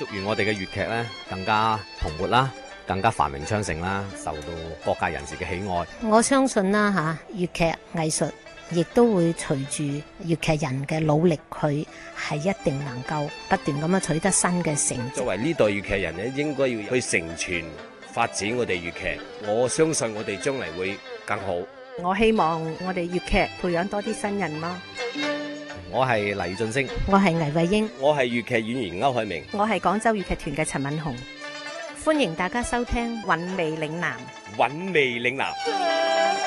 祝願我哋嘅粵劇咧更加蓬勃啦，更加繁榮昌盛啦，受到各界人士嘅喜愛。 我相信啦嚇，粵劇藝術亦都會隨住粵劇人嘅努力，佢係一定能夠不斷咁樣取得新嘅成績。 作為呢代粵劇人咧，應該要去承傳發展我哋粵劇。我相信我哋將來會更好。 我希望我哋粵劇培養多啲新人咯。 我係黎俊升， 我係倪慧英， 我係粵劇演員歐海明， 我係廣州粵劇團嘅陳敏雄。 歡迎大家收聽《韻味嶺南》。 韻味嶺南。